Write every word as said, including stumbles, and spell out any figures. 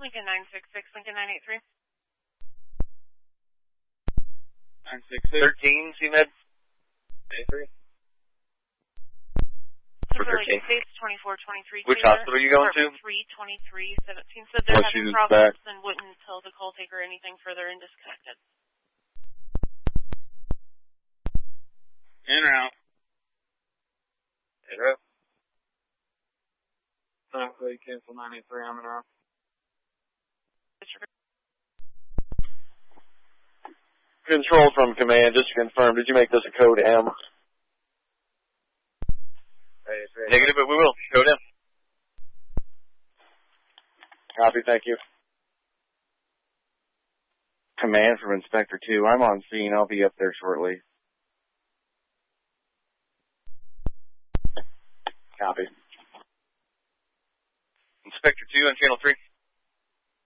Lincoln nine six six, Lincoln nine eight three. nine six six. thirteen, C M E D. eight three. For thirteen. States twenty-four twenty-three. Which hospital are you going to? three twenty-three seventeen said they're Well, having she's problems back. and wouldn't tell the call taker anything further and disconnected. In or out? In or out? Nine three, cancel nine eight three, I'm in or out. Control from command, just to confirm, did you make this a code M? Negative, but we will. Code M. Copy, thank you. Command from Inspector two. I'm on scene. I'll be up there shortly. Copy. Inspector two on channel three.